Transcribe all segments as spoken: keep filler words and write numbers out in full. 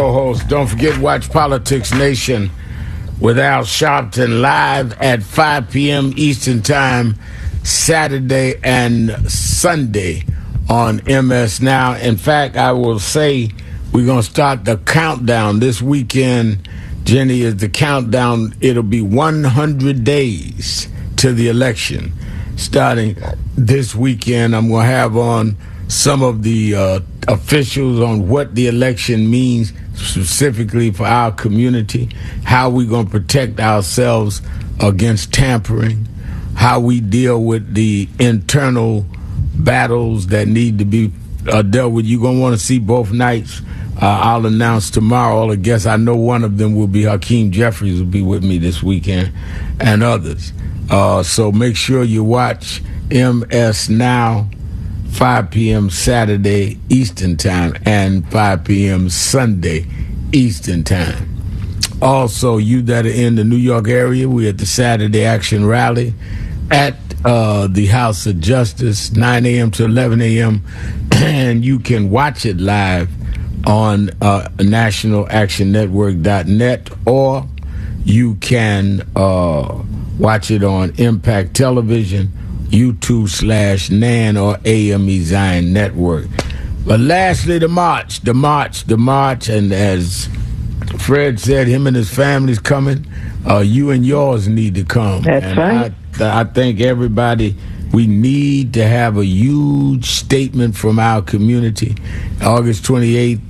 Co-host, don't forget, watch Politics Nation with Al Sharpton live at five p.m. Eastern Time, Saturday and Sunday on M S Now. In fact, I will say we're going to start the countdown this weekend. Jenny, is the countdown. It'll be one hundred days to the election. Starting this weekend, I'm going to have on some of the uh, officials on what the election means specifically for our community, how we're going to protect ourselves against tampering, how we deal with the internal battles that need to be uh, dealt with. You're going to want to see both nights. Uh, I'll announce tomorrow. I guess I know one of them will be Hakeem Jeffries will be with me this weekend, and others. Uh, so make sure you watch M S Now, five p.m. Saturday Eastern Time and five p.m. Sunday Eastern Time. Also, you that are in the New York area, we're at the Saturday Action Rally at uh, the House of Justice, nine a.m. to eleven a.m., and you can watch it live on uh, national action network dot net, or you can uh, watch it on Impact Television, YouTube slash Nan or A M E Zion Network. But lastly, the march, the march, the march, and as Fred said, him and his family's coming. Uh, you and yours need to come. That's and right. I, I think everybody, we need to have a huge statement from our community. August twenty-eighth,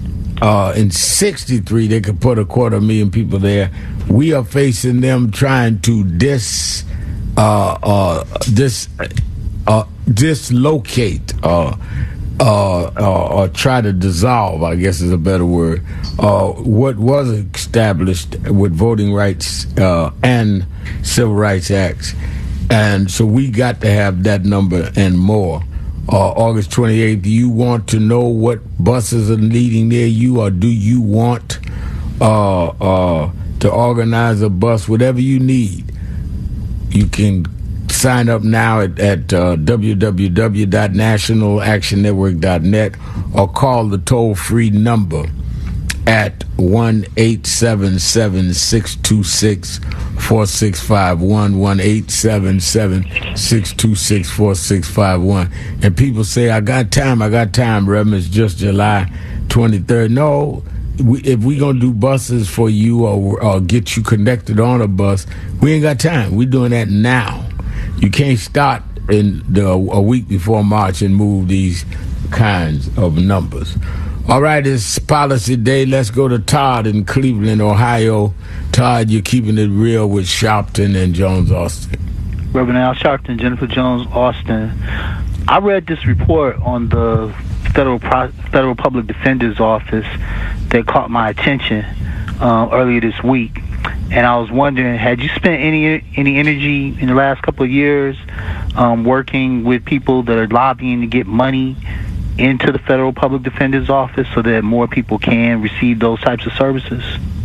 uh, in sixty-three, they could put a quarter million people there. We are facing them trying to dis... Uh, uh, dis, uh, dislocate uh, uh, uh, or try to dissolve, I guess is a better word, uh, what was established with voting rights uh, and civil rights acts. And so we got to have that number and more. Uh, August twenty-eighth, do you want to know what buses are leading near you, or do you want uh, uh, to organize a bus, whatever you need? You can sign up now at, at uh, w w w dot national action network dot net or call the toll-free number at one eight seven seven, six two six, four six five one, one eight seven seven, six two six, four six five one. And people say, I got time, I got time, Reverend, it's just July twenty-third. No. We, if we gonna do buses for you or, or get you connected on a bus, we ain't got time. We're doing that now. You can't start in the, a week before March and move these kinds of numbers. All right, it's Policy Day. Let's go to Todd in Cleveland, Ohio. Todd, you're keeping it real with Sharpton and Jones Austin. Reverend Al Sharpton, Jennifer Jones Austin. I read this report on the Federal Pro- Federal Public Defender's Office that caught my attention uh, earlier this week, and I was wondering, had you spent any any energy in the last couple of years um, working with people that are lobbying to get money into the Federal Public Defender's Office so that more people can receive those types of services?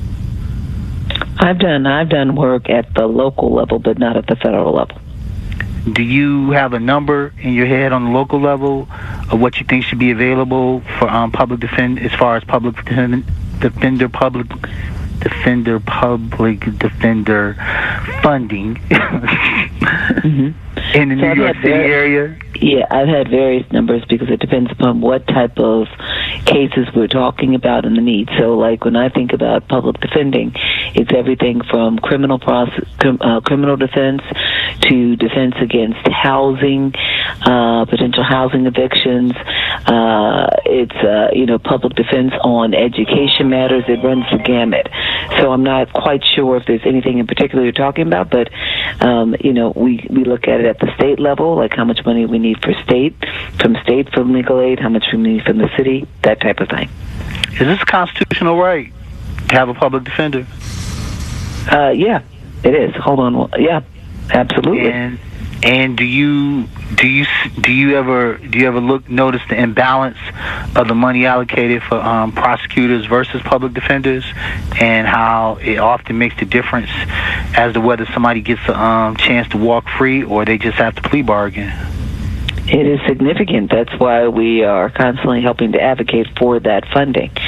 I've done I've done work at the local level, but not at the federal level. Do you have a number in your head on the local level of what you think should be available for um, public defend as far as public defend, defender public defender public defender funding mm-hmm. in the so New York City area? Yeah, I've had various numbers because it depends upon what type of cases we're talking about and the need. So, like when I think about public defending, it's everything from criminal process, uh, criminal defense to defense against housing, uh, potential housing evictions. Uh, it's uh, you know public defense on education matters. It runs the gamut. So I'm not quite sure if there's anything in particular you're talking about, but um, you know we we look at it at the state level, like how much money we need for state, from state from legal aid, how much we need from the city, that type of thing. Is this a constitutional right to have a public defender? Uh, yeah, it is. Hold on. Yeah, absolutely. And and do you do you do you ever do you ever look notice the imbalance of the money allocated for um, prosecutors versus public defenders, and how it often makes the difference as to whether somebody gets a um, chance to walk free or they just have to plea bargain? It is significant. That's why we are constantly helping to advocate for that funding.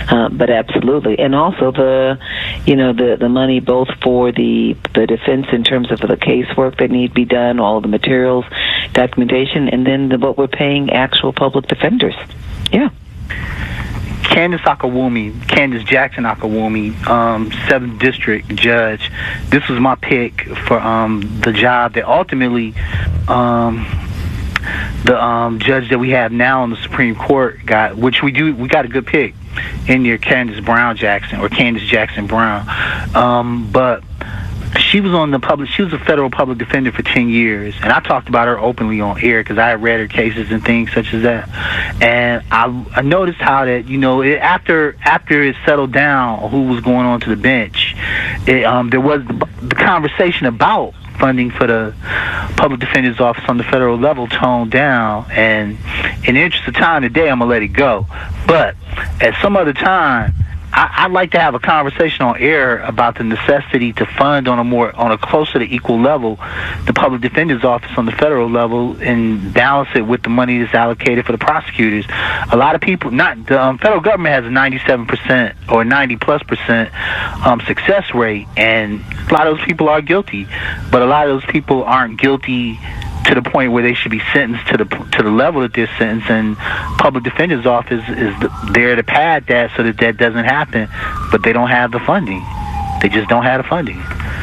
Uh, but absolutely, and also the, you know, the the money both for the the defense in terms of the casework that need to be done, all the materials, documentation, and then the, what we're paying actual public defenders. Yeah. Candace Akawumi, Candace Jackson Akawumi, um, seventh District Judge. This was my pick for um, the job that ultimately um, the um, judge that we have now on the Supreme Court got, which we do, we got a good pick in there, Candace Brown Jackson, or Candace Jackson Brown. Um, but she was on the public, she was a federal public defender for ten years, and I talked about her openly on air because I had read her cases and things such as that. And I, I noticed how that, you know, it, after after it settled down who was going on to the bench, it, um, there was the, the conversation about funding for the public defender's office on the federal level toned down, and in the interest of time today, I'm gonna let it go. But at some other time, I, I'd like to have a conversation on air about the necessity to fund on a more, on a closer to equal level, the public defender's office on the federal level, and balance it with the money that's allocated for the prosecutors. A lot of people, not the um, federal government has a ninety-seven percent or ninety plus percent um, success rate, and a lot of those people are guilty, but a lot of those people aren't guilty to the point where they should be sentenced to the to the level that they're sentenced, and public defender's office is there to pad that so that that doesn't happen, but they don't have the funding. They just don't have the funding.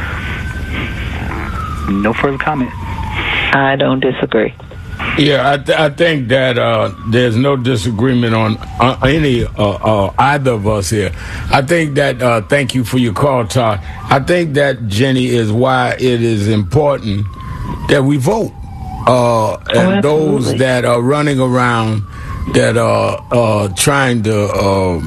No further comment. I don't disagree. Yeah, I, th- I think that uh, there's no disagreement on uh, any uh, uh, either of us here. I think that uh, thank you for your call, Todd. I think that, Jenny, is why it is important that we vote. Uh, and oh, those that are running around that are uh, trying to uh,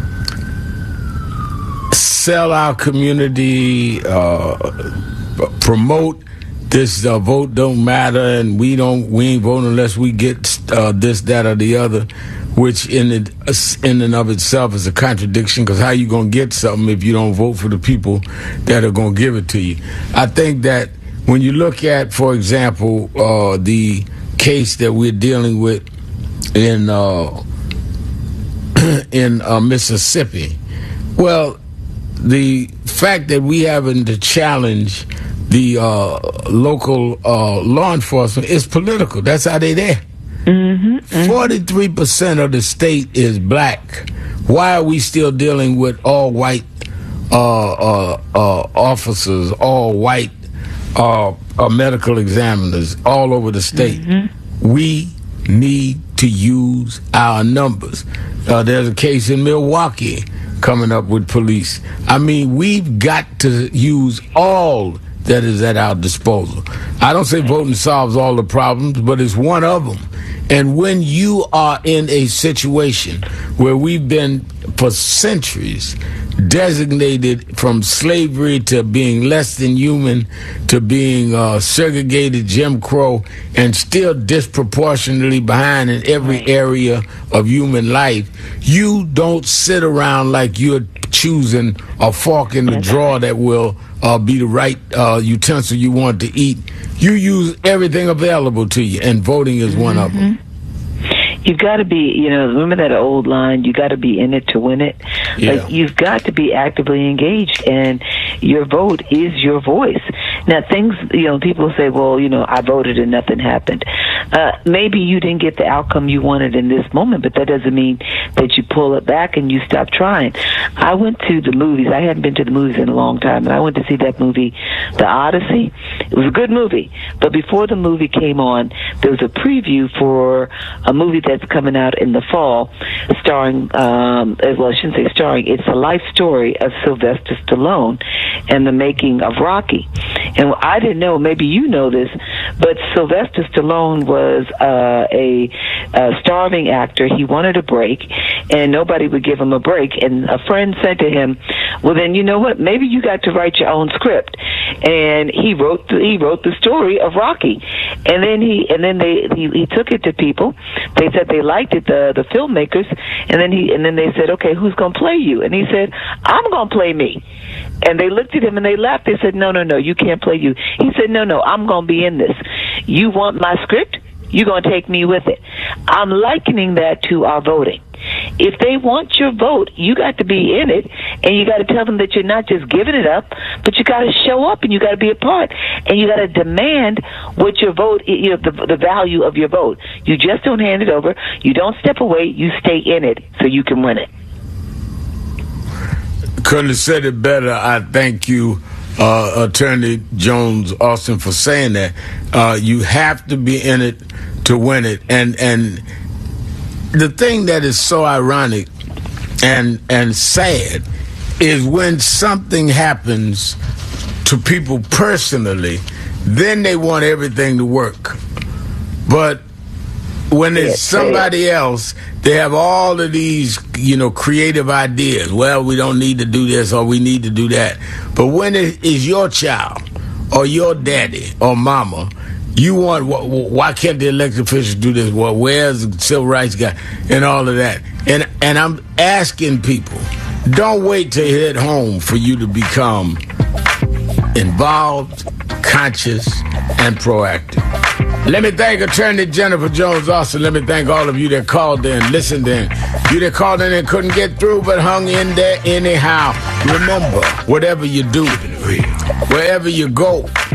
sell our community, uh, promote this uh, vote don't matter, and we don't we ain't voting unless we get uh, this, that, or the other, which in it, in and of itself is a contradiction, because how you gonna get something if you don't vote for the people that are gonna give it to you? I think that when you look at, for example, uh, the case that we're dealing with in uh, in uh, Mississippi, well, the fact that we having to challenge the uh, local uh, law enforcement is political. That's how they there. Mm-hmm, mm-hmm. forty-three percent of the state is black. Why are we still dealing with all white uh, uh, uh, officers, all white Uh, uh, medical examiners all over the state? Mm-hmm. We need to use our numbers. Uh, there's a case in Milwaukee coming up with police. I mean, we've got to use all that is at our disposal. I don't say voting solves all the problems, but it's one of them. And when you are in a situation where we've been for centuries designated from slavery to being less than human to being uh, segregated, Jim Crow, and still disproportionately behind in every area of human life, you don't sit around like you're choosing a fork in the drawer that will uh, be the right uh, utensil you want to eat. You use everything available to you, and voting is one of them. You've got to be, you know, remember that old line, you got to be in it to win it? Yeah. Like, you've got to be actively engaged, and your vote is your voice. Now, things, you know, people say, well, you know, I voted and nothing happened. Uh, maybe you didn't get the outcome you wanted in this moment, but that doesn't mean that you pull it back and you stop trying. I went to the movies. I hadn't been to the movies in a long time, and I went to see that movie, The Odyssey. It was a good movie, but before the movie came on, there was a preview for a movie that's coming out in the fall, starring, um, well, I shouldn't say starring, it's a life story of Sylvester Stallone and the making of Rocky. And I didn't know, maybe you know this, but Sylvester Stallone was uh, a, a starving actor. He wanted a break, and nobody would give him a break. And a friend said to him, well, then, you know what, maybe you got to write your own script. And he wrote the, he wrote the story of Rocky. And then he and then they he, he took it to people. They said they liked it, the the filmmakers. And then he and then they said, okay, who's gonna play you? And he said, I'm gonna play me. And they looked at him and they laughed. They said, no, no, no, you can't play you. He said, no, no, I'm gonna be in this. You want my script? You're gonna take me with it. I'm likening that to our voting. if they want your vote, you got to be in it, and you got to tell them that you're not just giving it up, but you got to show up and you got to be a part, and you got to demand what your vote, you know, the, the value of your vote. You just don't hand it over. You don't step away. You stay in it so you can win it. Couldn't have said it better. I thank you, uh, Attorney Jones Austin, for saying that. Uh, you have to be in it to win it, and and. The thing that is so ironic and and sad is when something happens to people personally, then they want everything to work. But when it's somebody else, they have all of these, you know, creative ideas. Well, we don't need to do this or we need to do that. But when it is your child or your daddy or mama, you want, why can't the elected officials do this? Well, where's the civil rights guy and all of that? And and I'm asking people, don't wait till you hit home for you to become involved, conscious, and proactive. Let me thank Attorney Jennifer Jones Austin. Let me thank all of you that called in, listened in. You that called in and couldn't get through but hung in there anyhow. Remember, whatever you do, wherever you go,